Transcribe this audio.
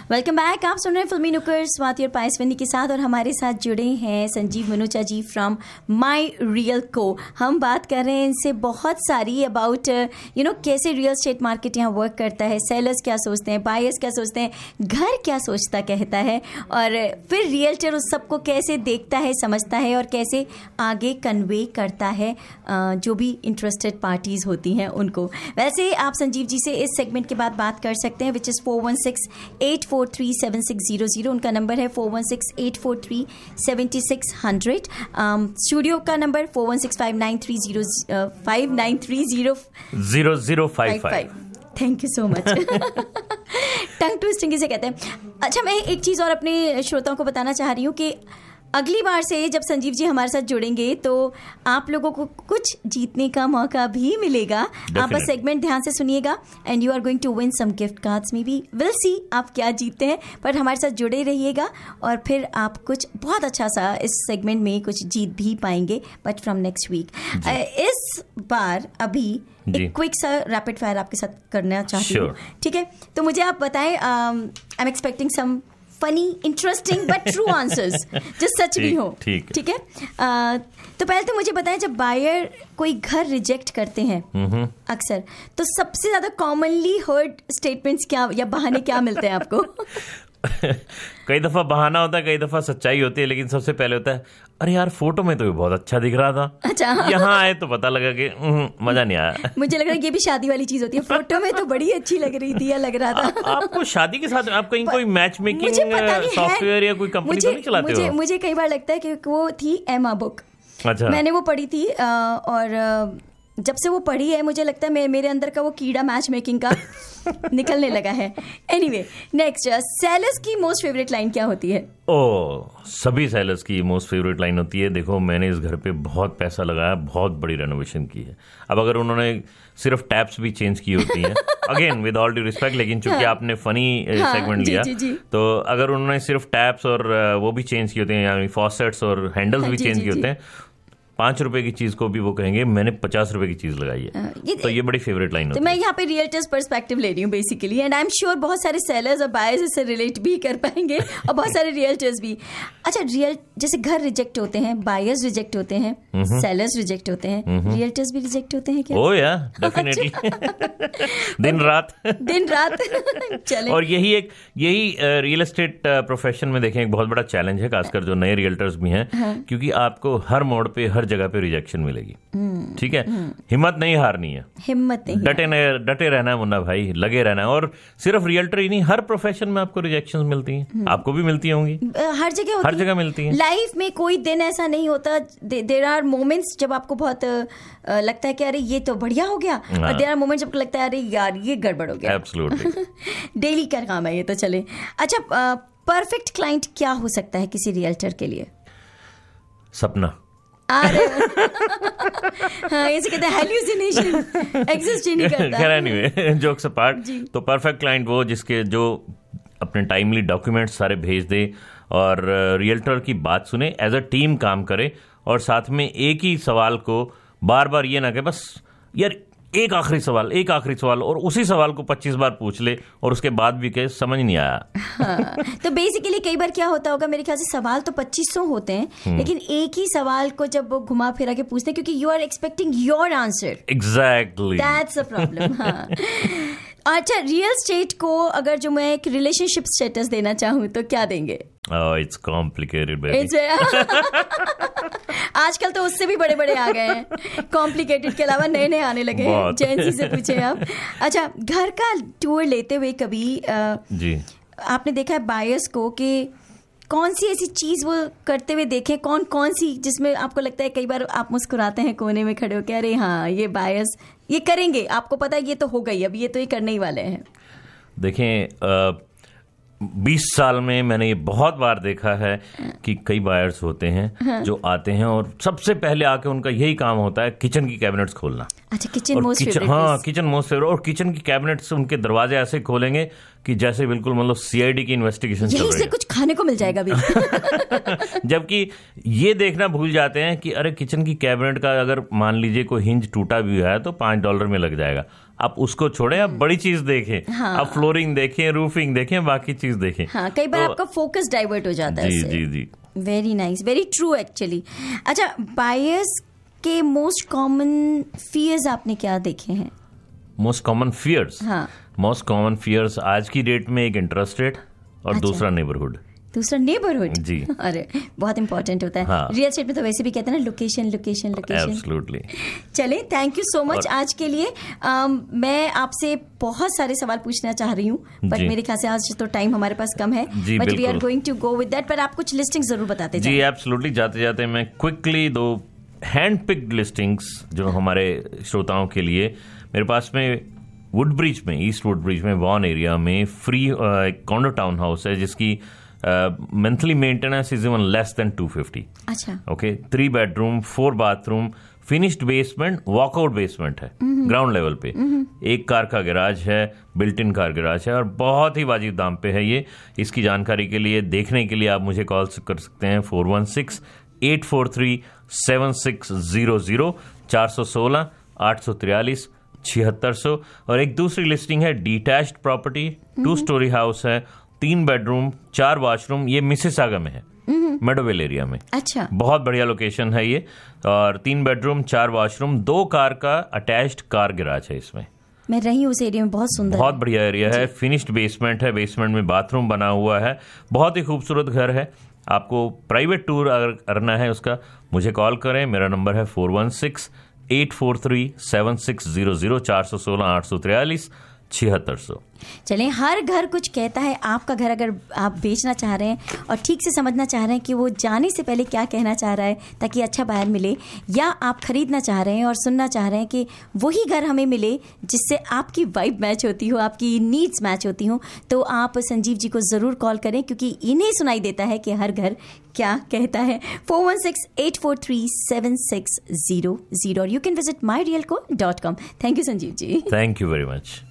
Welcome back. आप सुन रहे हैं फिल्मी नुक्कड़ स्वाति और पायस्विनी के साथ, और हमारे साथ जुड़े हैं संजीव मनोचा जी फ्रॉम माई रियल को। हम बात कर रहे हैं इनसे बहुत सारी अबाउट कैसे रियल स्टेट मार्केट यहाँ वर्क करता है, सेलर्स क्या सोचते हैं, बायर्स क्या सोचते हैं, घर क्या सोचता कहता है, और फिर रियल्टर उस सबको कैसे देखता है, समझता है और कैसे आगे कन्वे करता है जो भी इंटरेस्टेड पार्टीज होती हैं उनको। वैसे आप संजीव जी से इस सेगमेंट के बाद बात कर सकते हैं, विच इज़ 416-843-7600। उनका नंबर है 416-843-7600। स्टूडियो का number 416-593-0055। Thank you so much. Tongue twisting इसे कहते हैं। अच्छा, मैं एक चीज़ और अपने श्रोताओं को बताना चाह रही हूँ कि अगली बार से जब संजीव जी हमारे साथ जुड़ेंगे तो आप लोगों को कुछ जीतने का मौका भी मिलेगा। आप बस सेगमेंट ध्यान से सुनिएगा and you are going to win some gift cards. May be will see आप क्या जीतते हैं, पर हमारे साथ जुड़े रहिएगा और फिर आप कुछ बहुत अच्छा सा इस सेगमेंट में कुछ जीत भी पाएंगे, बट फ्रॉम नेक्स्ट वीक। इस बार अभी एक क्विक सा रैपिड फायर आपके साथ करना चाहती हूँ, ठीक है? तो मुझे आप बताएं, I am expecting some funny, interesting but true answers, जो सच भी हो, ठीक है? तो पहले तो मुझे बताएं, जब बायर कोई घर रिजेक्ट करते हैं अक्सर, तो सबसे ज्यादा कॉमनली हर्ड स्टेटमेंट्स क्या या बहाने क्या मिलते हैं आपको? कई दफा बहाना होता है, कई दफा सच्चाई होती है, लेकिन सबसे पहले होता है, अरे यार फोटो में तो भी बहुत अच्छा दिख रहा था, अच्छा यहाँ आए तो पता लगा कि मजा नहीं आया। मुझे लग रहा है ये भी शादी वाली चीज होती है, फोटो में तो बड़ी अच्छी लग रही थी या लग रहा था। आपको शादी के साथ आप कहीं कोई मैच मेकिंग सॉफ्टवेयर या कोई कंपनी तो नहीं चलाते हो? मुझे कई बार लगता है कि वो थी एमा बुक। अच्छा, मैंने वो पढ़ी थी और जब से वो पढ़ी है मुझे लगता है मेरे अंदर का वो कीड़ा मैच मेकिंग का निकलने लगा है। एनीवे, नेक्स्ट, सेलर्स की मोस्ट फेवरेट लाइन क्या होती है? सभी सेलर्स की मोस्ट फेवरेट लाइन होती है, देखो मैंने इस घर पे बहुत पैसा लगाया, बहुत बड़ी रेनोवेशन की है। अब अगर उन्होंने सिर्फ टैप्स भी चेंज की होती हैं, again with all due respect, लेकिन चूंकि आपने फनी सेगमेंट लिया, तो अगर उन्होंने सिर्फ टैप्स और वो भी चेंज किए होते हैं, यानी फॉसेट्स और हैंडल्स भी चेंज किए होते हैं, 5 रुपए की चीज को भी वो कहेंगे मैंने 50 रुपए की चीज लगाई है। तो ये बड़ी फेवरेट लाइन होती है। तो मैं यहाँ पे रियल्टर्स पर्सपेक्टिव ले रही हूँ basically, and I am sure बहुत सारे सेलर्स और बायर्स इससे रिलेट भी कर पाएंगे और बहुत सारे रियल्टर्स भी। अच्छा, जैसे घर रिजेक्ट होते हैं, बायर्स रिजेक्ट होते हैं, सेलर्स रिजेक्ट होते हैं, रियल्टर्स भी रिजेक्ट होते हैं क्या? ओह या, डेफिनेटली। दिन रात चले। और यही रियल एस्टेट प्रोफेशन में देखें एक बहुत बड़ा चैलेंज है, खासकर जो नए रियल्टर्स भी हैं, क्योंकि आपको हर मोड़ पे हर जगह पे रिजेक्शन मिलेगी। ठीक है, हिम्मत नहीं हारनी है, डटे रहना है मुन्ना भाई, लगे रहना है। और सिर्फ रियल्टर ही नहीं, हर प्रोफेशन में आपको रिजेक्शंस मिलती हैं, आपको भी मिलती होंगी, हर जगह मिलती हैं। लाइफ में कोई दिन ऐसा नहीं होता, देयर आर मोमेंट्स जब आपको बहुत लगता है कि अरे ये तो बढ़िया हो गया, और देयर आर मोमेंट्स जब लगता है अरे यार ये गड़बड़ हो गया। एब्सोल्युटली। डेली का काम है ये तो। चले, अच्छा, परफेक्ट क्लाइंट क्या हो सकता है किसी रियल्टर के लिए? सपना। हाँ, ऐसे कहते हैं हेल्यूसिनेशन, एग्जिस्ट ही नहीं करता। खैर, एनीवे, जोक्स अपार्ट, तो परफेक्ट क्लाइंट वो जो अपने टाइमली डॉक्यूमेंट्स सारे भेज दे और रियल्टर की बात सुने, एज अ टीम काम करे, और साथ में एक ही सवाल को बार बार ये ना कि बस यार एक आखिरी सवाल और उसी सवाल को 25 बार पूछ ले और उसके बाद भी कहे समझ नहीं आया। हाँ, तो बेसिकली कई बार क्या होता होगा, मेरे ख्याल से सवाल तो 2500 होते हैं, लेकिन एक ही सवाल को जब वो घुमा फिरा के पूछते हैं, क्योंकि you are expecting your answer. Exactly, that's a problem. हाँ। अच्छा, रियल स्टेट को अगर जो मैं एक रिलेशनशिप स्टेटस देना चाहूँ तो क्या देंगे? It's complicated baby. आजकल तो उससे भी बड़े बड़े आ गए हैं, कॉम्प्लिकेटेड के अलावा नए नए आने लगे हैं। जेंसी से पूछे आप। अच्छा, घर का टूर लेते हुए कभी जी आपने देखा है बायर्स को कि कौन सी ऐसी चीज वो करते हुए देखें, कौन सी जिसमें आपको लगता है, कई बार आप मुस्कुराते हैं कोने में खड़े होकर, अरे हाँ ये बायर्स ये करेंगे, आपको पता है ये तो हो गई, अब ये तो ये करने ही वाले हैं? देखें, 20 साल में मैंने ये बहुत बार देखा है कि कई बायर्स होते हैं जो आते हैं और सबसे पहले आके उनका यही काम होता है किचन की कैबिनेट्स खोलना। अच्छा, किचन मोस्ट फेवरेट। हाँ, किचन मोस्ट फेवरेट। और किचन की कैबिनेट्स उनके दरवाजे ऐसे खोलेंगे कि जैसे बिल्कुल मतलब सीआईडी की इन्वेस्टिगेशन चल रही है, कुछ खाने को मिल जाएगा भी। जबकि ये देखना भूल जाते हैं कि अरे किचन की कैबिनेट का अगर मान लीजिए कोई हिंज टूटा भी है तो $5 में लग जाएगा। आप उसको छोड़े, आप बड़ी चीज देखें। हाँ। आप फ्लोरिंग देखें, रूफिंग देखें, बाकी चीज देखें। हाँ, कई बार आपका फोकस डाइवर्ट हो जाता है। जी जी जी, very nice, very true actually. अच्छा, बायर्स के मोस्ट कॉमन फियर्स आपने क्या देखे हैं? मोस्ट कॉमन फियर्स, हाँ, मोस्ट कॉमन फियर्स आज की डेट में एक इंटरेस्ट रेट और अच्छा। दूसरा नेबरहुड। दूसरा नेबरहुड। जी। अरे बहुत इंपॉर्टेंट होता है। हाँ। रियल एस्टेट में तो वैसे भी कहते हैं ना, लोकेशन लोकेशन लोकेशन। एब्सोल्युटली। चले, थैंक यू सो मच आज के लिए। मैं आपसे बहुत सारे सवाल पूछना चाह रही हूँ, बट मेरे ख्याल से आज तो टाइम हमारे पास कम है, but we are going to go with that. पर आप कुछ लिस्टिंग जरूर बताते जाएं। जी एब्सोल्युटली। जाते जाते मैं क्विकली 2 हैंड पिक्ड लिस्टिंग्स जो हमारे श्रोताओं के लिए, मेरे पास में वुडब्रिज में, ईस्ट वुडब्रिज में, वॉन एरिया में फ्री कॉन्डो टाउन हाउस है जिसकी monthly maintenance is even less than 250। अच्छा, okay. 3 bedroom 4 bathroom, finished basement, walkout basement है ग्राउंड लेवल पे, 1 कार का गैराज है, बिल्ट इन कार गैराज है और बहुत ही वाजिब दाम पे है ये। इसकी जानकारी के लिए, देखने के लिए आप मुझे कॉल कर सकते हैं 416-843-7600, 416-843-7600। और एक दूसरी लिस्टिंग है डिटैच्ड प्रॉपर्टी, 2 स्टोरी हाउस है, 3 बेडरूम 4 वॉशरूम, ये मिसिसागा में है, मेडोवेल एरिया में। अच्छा, बहुत बढ़िया लोकेशन है ये, और 3 बेडरूम 4 वॉशरूम, 2 कार का अटैच्ड कार गैराज है इसमें। मैं रही हूँ उस एरिया में, बहुत सुंदर, बहुत बढ़िया एरिया है। फिनिश्ड बेसमेंट है, बेसमेंट में बाथरूम बना हुआ है, बहुत ही खूबसूरत घर है। आपको प्राइवेट टूर अगर करना है उसका, मुझे कॉल करें। मेरा नंबर है 416-843-7600, 416-843-7600। चलें, हर घर कुछ कहता है। आपका घर अगर आप बेचना चाह रहे हैं और ठीक से समझना चाह रहे हैं कि वो जाने से पहले क्या कहना चाह रहा है ताकि अच्छा बायर मिले, या आप खरीदना चाह रहे हैं और सुनना चाह रहे हैं कि वही घर हमें मिले जिससे आपकी वाइब मैच होती हो, आपकी नीड्स मैच होती हो, तो आप संजीव जी को ज़रूर कॉल करें, क्योंकि इन्हें सुनाई देता है कि हर घर क्या कहता है। 416-843-7600 और you can visit myrealco.com। Thank you Sanjeev ji. Thank you very much.